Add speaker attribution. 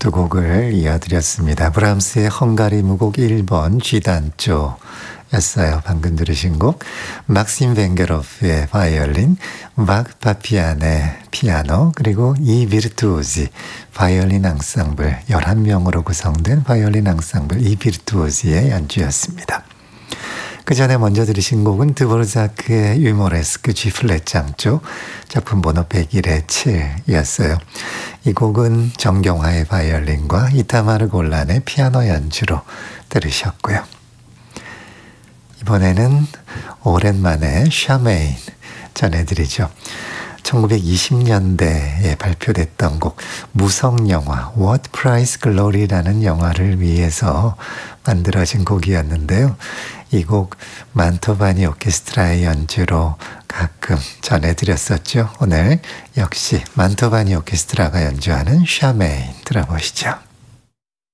Speaker 1: 두 곡을 이어드렸습니다. 브람스의 헝가리 무곡 1번 G단조였어요. 방금 들으신 곡. 막심 벤게로프의 바이올린, 박 파피안의 피아노, 그리고 이 비르투오지 바이올린 앙상블 11명으로 구성된 바이올린 앙상블 이 비르투오지의 연주였습니다. 그 전에 먼저 들으신 곡은 드보르자크의 유모레스크 G플랫 장조 작품 번호 101의 7이었어요. 이 곡은 정경화의 바이올린과 이타마르 골란의 피아노 연주로 들으셨고요. 이번에는 오랜만에 샤메인 전해드리죠. 1920년대에 발표됐던 곡 무성영화 What Price Glory라는 영화를 위해서 만들어진 곡이었는데요. 이 곡 만토바니 오케스트라의 연주로 가끔 전해드렸었죠. 오늘 역시 만토바니 오케스트라가 연주하는 샤메인 들어보시죠.